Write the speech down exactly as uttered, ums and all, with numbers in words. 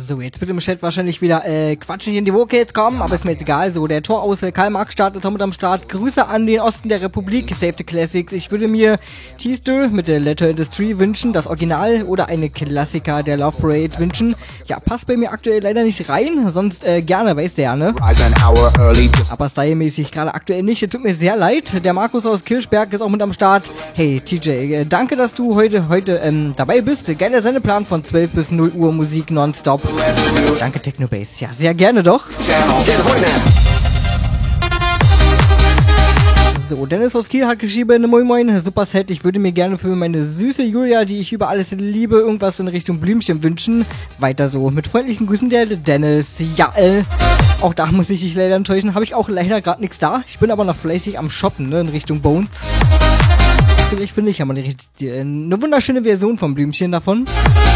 So, jetzt wird im Chat wahrscheinlich wieder äh, quatschig in die Vocals kommen, aber ist mir jetzt egal. So, der Tor aus äh, Karl-Marx startet Tom mit am Start. Grüße an den Osten der Republik, Save the Classics. Ich würde mir T-Stir mit der Letter Industry wünschen, das Original oder eine Klassiker der Love Parade wünschen. Ja, passt bei mir aktuell leider nicht rein, sonst äh, gerne, weißt du ja, ne? Aber stylemäßig gerade aktuell nicht. Tut mir sehr leid. Der Markus aus Kirchberg ist auch mit am Start. Hey T J, äh, danke, dass du heute heute ähm, dabei bist. Geiler Sendeplan von zwölf bis null Uhr Musik nonstop. Danke Technobase. Ja, sehr gerne doch. So, Dennis aus Kiel hat geschrieben, moin moin, super Set. Ich würde mir gerne für meine süße Julia, die ich über alles liebe, irgendwas in Richtung Blümchen wünschen. Weiter so. Mit freundlichen Grüßen, der Dennis. Ja, äh, auch da muss ich dich leider enttäuschen. Habe ich auch leider gerade nichts da. Ich bin aber noch fleißig am Shoppen, ne, in Richtung Bones. Vielleicht finde ich ja mal eine, eine wunderschöne Version vom Blümchen davon.